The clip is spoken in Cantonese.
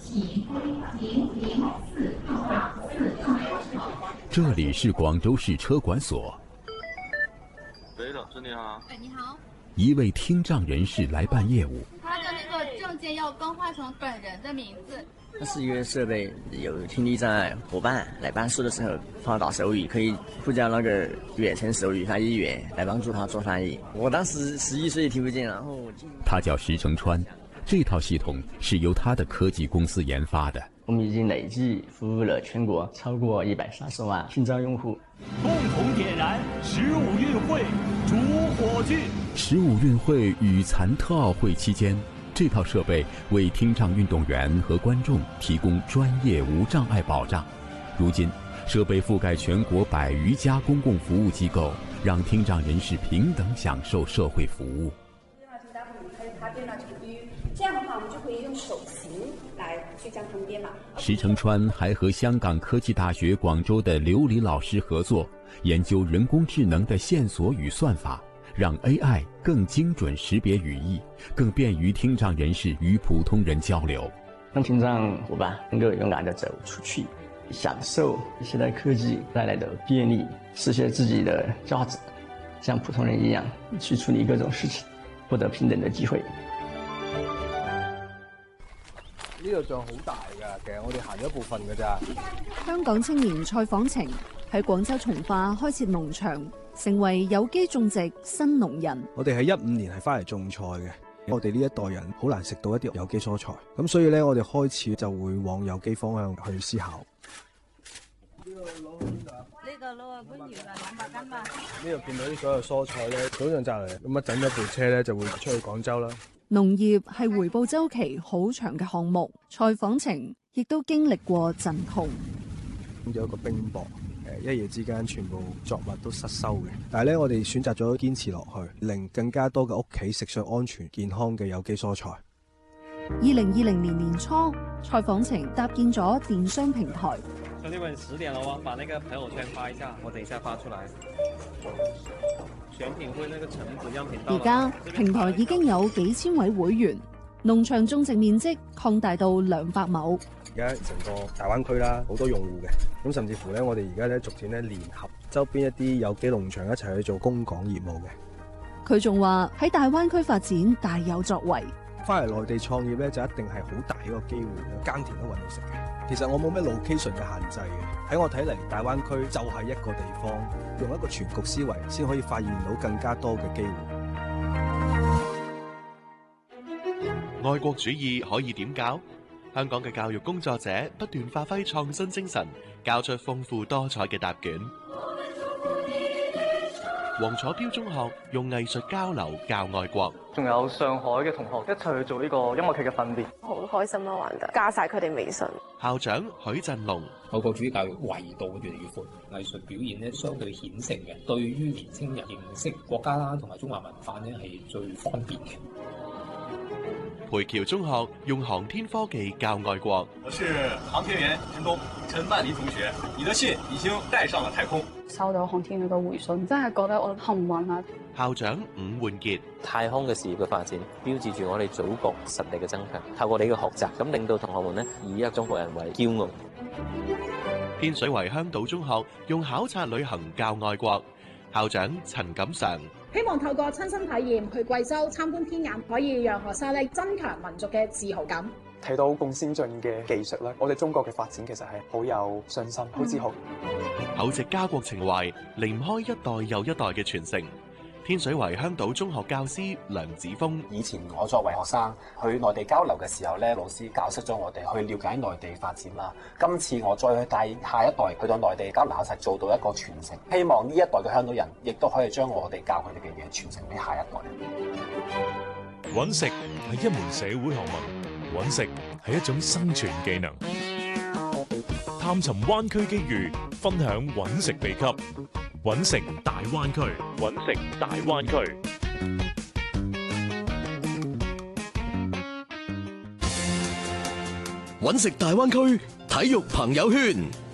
这里是广州市车管所。 喂，老师你好。 哎，你好。 一位听障人士来办业务。 他的那个证件要更换成本人的名字。 它是一个设备，有听力障碍伙伴来办事的时候放到手语，可以附加那个远程手语翻译员来帮助他做翻译。我当时11岁听不见，然后他叫石成川，这套系统是由他的科技公司研发的。 我们已经累计服务了全国超过130万听障用户。 共同点燃15运会主火炬。 15运会与残特奥会期间，这套设备为听障运动员和观众提供专业无障碍保障。如今，设备覆盖全国100余家公共服务机构，让听障人士平等享受社会服务。 这样的话，我们就可以用手型来去将它们编码。 石成川还和香港科技大学广州的刘黎老师合作，研究人工智能的线索与算法，让 AI 更精准识别语义，更便于听障人士与普通人交流， 让听障伙伴能够勇敢地走出去，享受现代科技带来的便利，实现自己的价值，像普通人一样去处理各种事情，获得平等的機會。 呢度仲好大㗎，其實我哋行咗一部分㗎咋。 香港青年蔡晃晴喺廣州從化開設農場，成為有機種植新農人。 我哋喺15年係翻嚟種菜嘅，我哋呢一代人好難食到一啲有機蔬菜，咁所以咧我哋開始就會往有機方向去思考。呢個攞去邊度啊？ 呢個攞去番禺啦，200斤吧。 呢度見到啲所有蔬菜咧，早上摘嚟，咁啊整咗部車咧就會出去廣州啦。 農業係回報週期好長嘅項目，蔡晃晴亦都經歷過陣痛。 有一個冰雹，一夜之間全部作物都失收嘅。但係咧，我哋選擇咗堅持落去，令更加多嘅屋企食上安全健康嘅有機蔬菜。 2020年年初，蔡晃晴搭建咗電商平台。 兄弟們10點了哦，把那個朋友圈發一下，我等一下發出來。選品會那個橙子樣品到。 而家平台已經有幾千位會員，農場種植面積擴大到200畝。 而家成個大灣區啦，好多用戶嘅，咁甚至乎咧，我哋而家咧逐漸咧聯合周邊一啲有機農場一齊去做供港業務嘅。 佢仲話喺大灣區發展大有作為。 翻嚟內地創業咧，就一定係好大一個機會，耕田都揾到食嘅。其實我冇咩 location 嘅限制嘅，喺我睇嚟，大灣區就係一個地方，用一個全局思維，先可以發現到更加多嘅機會。 愛國主義可以點教？香港嘅教育工作者不斷發揮創新精神，教出豐富多彩嘅答卷。黃楚標中學用藝術交流教愛國， 仲有上海嘅同學一齊去做呢個音樂劇嘅訓練， 好開心啊！玩得加晒佢哋微信。 校長許振龍， 愛國主義教育維度越嚟越闊，藝術表現咧相對顯性嘅，對於年輕人認識國家啦同埋中華文化咧係最方便嘅。 培僑中學用航天科技教愛國。 我是航天員陳曼妮同學，你的信已經帶上了太空。 收到航天員嘅回信，真係覺得我幸運啊！ 校長伍煥傑， 太空嘅事業嘅發展，標誌住我哋祖國實力嘅增強。透過你嘅學習，咁令到同學們呢以一個中國人為驕傲。 天水圍香島中學用考察旅行教愛國，校長陳錦常。 希望透過親身體驗去貴州參觀天眼，可以讓學生咧增強民族嘅自豪感。 睇到咁先進嘅技術咧，我哋中國嘅發展其實係好有信心、好自豪。 厚植家國情懷，離唔開一代又一代嘅傳承。天水圍香島中學教師梁子峰， 以前我作為學生去內地交流嘅時候咧，老師教識咗我哋去了解內地發展啦。今次我再去帶下一代去到內地交流，實做到一個傳承。希望呢一代嘅香島人亦都可以將我哋教佢哋嘅嘢傳承俾下一代。 揾食係一門社會學問，揾食係一種生存技能。探尋灣區機遇，分享揾食秘笈。揾食大灣區，揾食大灣區。 揾食大灣區體育朋友圈。